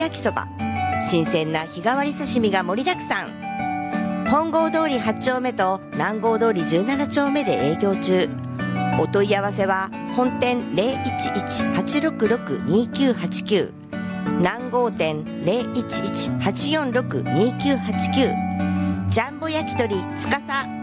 焼きそば、新鮮な日替わり刺身が盛りだくさん。本郷通り8丁目と南郷通り17丁目で営業中。お問い合わせは本店 011-866-2989、南郷店 011-846-2989、ジャンボ焼き鳥つかさ。